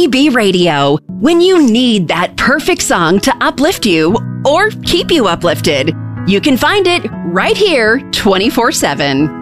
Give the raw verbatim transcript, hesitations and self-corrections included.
B B Radio. When you need that perfect song to uplift you or keep you uplifted, you can find it right here twenty-four seven.